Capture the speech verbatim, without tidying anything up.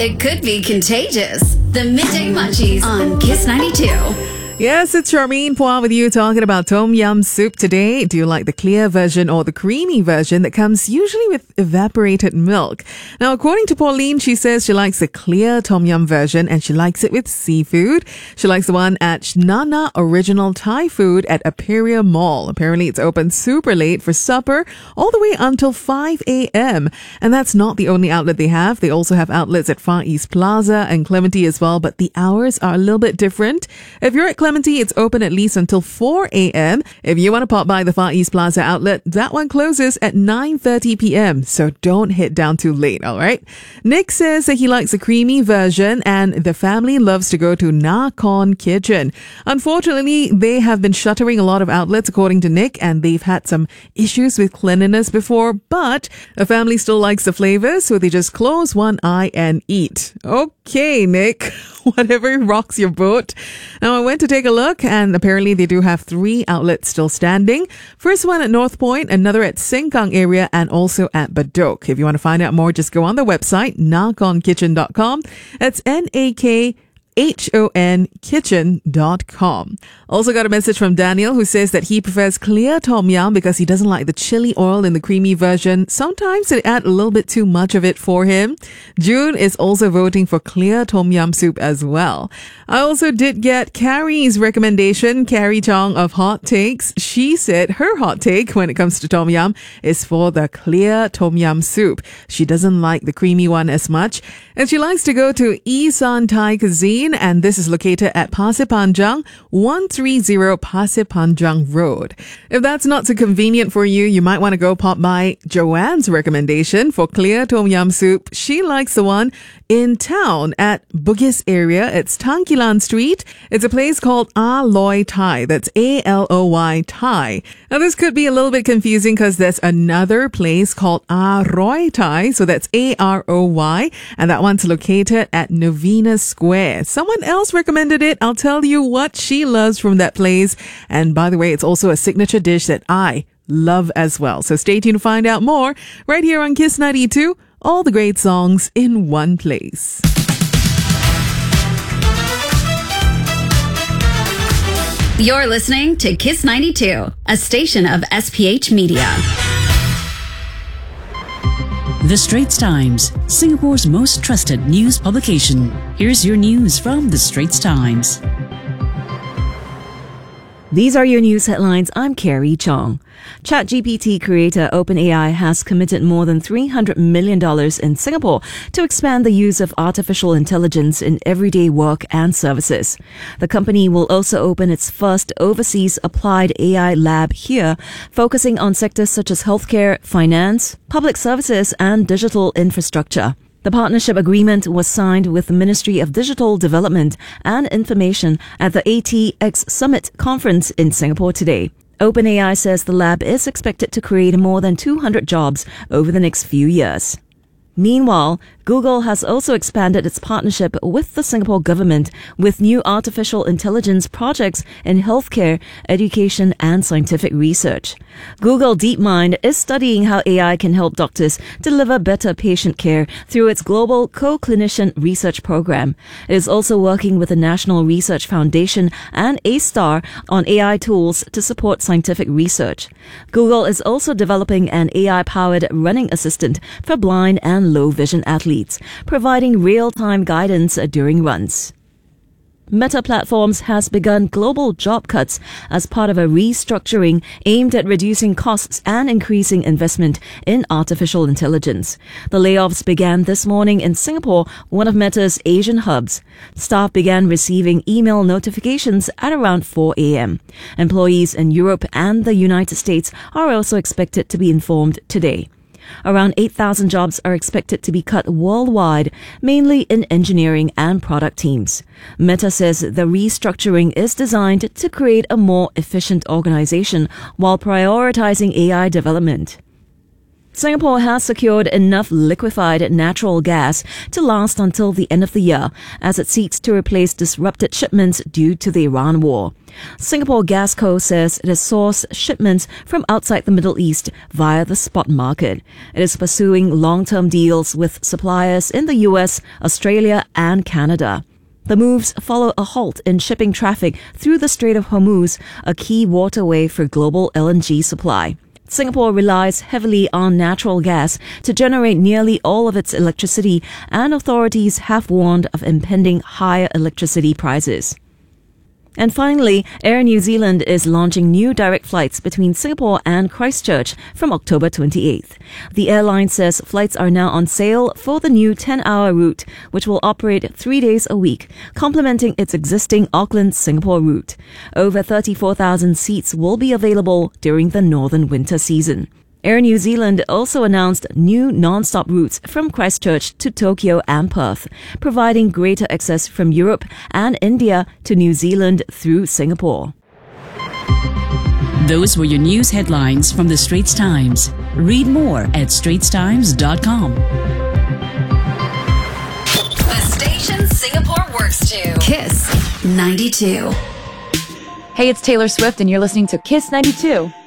it could be contagious. The Midday Munchies on Kiss ninety-two. Yes, it's Charmaine Phua with you talking about Tom Yum soup today. Do you like the clear version or the creamy version that comes usually with evaporated milk? Now, according to Pauline, she says she likes the clear Tom Yum version and she likes it with seafood. She likes the one at Nana Original Thai Food at Aperia Mall. Apparently, it's open super late for supper all the way until five a.m. And that's not the only outlet they have. They also have outlets at Far East Plaza and Clementi as well, but the hours are a little bit different. If you're at Clementi, it's open at least until four a.m. If you want to pop by the Far East Plaza outlet, that one closes at nine thirty p.m. So don't head down too late, all right? Nick says that he likes a creamy version and the family loves to go to Nakhon Kitchen. Unfortunately, they have been shuttering a lot of outlets, according to Nick, and they've had some issues with cleanliness before, but the family still likes the flavors, so they just close one eye and eat. Okay, Nick, whatever rocks your boat. Now, I went to take a look, and apparently they do have three outlets still standing. First one at North Point, another at Sengkang area, and also at Bedok. If you want to find out more, just go on the website, nakhon kitchen dot com. That's N A K H O N kitchen dot com. Also got a message from Daniel who says that he prefers clear Tom Yum because he doesn't like the chili oil in the creamy version. Sometimes they add a little bit too much of it for him. June is also voting for clear Tom Yum soup as well. I also did get Carrie's recommendation, Carrie Chong of Hot Takes. She said her hot take when it comes to Tom Yum is for the clear Tom Yum soup. She doesn't like the creamy one as much. And she likes to go to Isan Thai Cuisine, and this is located at Pasir Panjang, one thirty Pasir Panjang Road. If that's not so convenient for you, you might want to go pop by Joanne's recommendation for clear Tom Yum soup. She likes the one in town at Bugis area. It's Tangkilan Street. It's a place called Aloy Thai. That's A L O Y Thai. Now, this could be a little bit confusing because there's another place called Aroy Thai. So that's A R O Y. And that one's located at Novena Square. Someone else recommended it. I'll tell you what she loves from that place. And by the way, it's also a signature dish that I love as well. So stay tuned to find out more right here on Kiss ninety-two. All the great songs in one place. You're listening to Kiss ninety-two, a station of S P H Media. The Straits Times, Singapore's most trusted news publication. Here's your news from The Straits Times. These are your news headlines. I'm Carrie Chong. ChatGPT creator OpenAI has committed more than three hundred million dollars in Singapore to expand the use of artificial intelligence in everyday work and services. The company will also open its first overseas applied A I lab here, focusing on sectors such as healthcare, finance, public services, and digital infrastructure. The partnership agreement was signed with the Ministry of Digital Development and Information at the A T X Summit conference in Singapore today. OpenAI says the lab is expected to create more than two hundred jobs over the next few years. Meanwhile, Google has also expanded its partnership with the Singapore government with new artificial intelligence projects in healthcare, education, and scientific research. Google DeepMind is studying how A I can help doctors deliver better patient care through its global co-clinician research program. It is also working with the National Research Foundation and A-STAR on A I tools to support scientific research. Google is also developing an A I-powered running assistant for blind and low-vision athletes, providing real-time guidance during runs. Meta Platforms has begun global job cuts as part of a restructuring aimed at reducing costs and increasing investment in artificial intelligence. The layoffs began this morning in Singapore, one of Meta's Asian hubs. Staff began receiving email notifications at around four a.m. Employees in Europe and the United States are also expected to be informed today. Around eight thousand jobs are expected to be cut worldwide, mainly in engineering and product teams. Meta says the restructuring is designed to create a more efficient organization while prioritizing A I development. Singapore has secured enough liquefied natural gas to last until the end of the year as it seeks to replace disrupted shipments due to the Iran war. Singapore Gas Co says it has sourced shipments from outside the Middle East via the spot market. It is pursuing long-term deals with suppliers in the U S, Australia and Canada. The moves follow a halt in shipping traffic through the Strait of Hormuz, a key waterway for global L N G supply. Singapore relies heavily on natural gas to generate nearly all of its electricity, and authorities have warned of impending higher electricity prices. And finally, Air New Zealand is launching new direct flights between Singapore and Christchurch from October twenty-eighth. The airline says flights are now on sale for the new ten-hour route, which will operate three days a week, complementing its existing Auckland-Singapore route. Over thirty-four thousand seats will be available during the northern winter season. Air New Zealand also announced new non-stop routes from Christchurch to Tokyo and Perth, providing greater access from Europe and India to New Zealand through Singapore. Those were your news headlines from the Straits Times. Read more at straits times dot com. The station Singapore works to. Kiss ninety-two. Hey, it's Taylor Swift, and you're listening to Kiss ninety-two.